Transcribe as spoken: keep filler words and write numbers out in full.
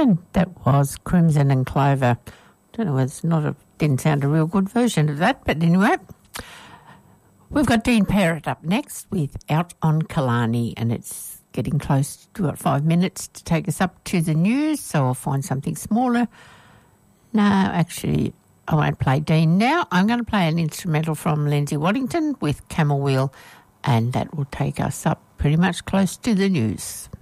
And that was Crimson and Clover. Don't know, it's not a, didn't sound a real good version of that, but anyway. We've got Dean Parrott up next with Out on Killarney, and it's getting close to about five minutes to take us up to the news, so I'll find something smaller. No, actually, I won't play Dean now. I'm going to play an instrumental from Lindsay Waddington with Camel Wheel, and that will take us up pretty much close to the news.